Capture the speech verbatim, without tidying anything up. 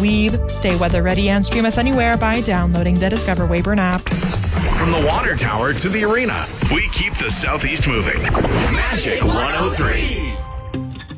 Weeb. Stay weather ready and stream us anywhere by downloading the Discover Weyburn app. From the water tower to the arena, we keep the Southeast moving. Magic one oh three.